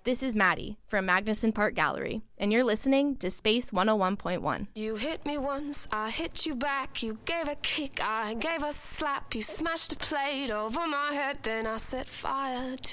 This is Maddie from Magnuson Park Gallery, and you're listening to Space 101.1. You hit me once, I hit you back. You gave a kick, I gave a slap. You smashed a plate over my head, then I set fire to